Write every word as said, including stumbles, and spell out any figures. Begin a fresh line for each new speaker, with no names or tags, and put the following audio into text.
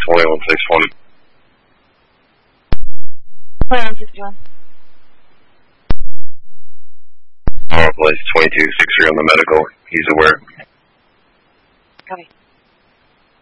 twenty-one six twenty.
twenty-one sixty-one.
Alright, place twenty-two six three on the medical. He's aware.
Copy.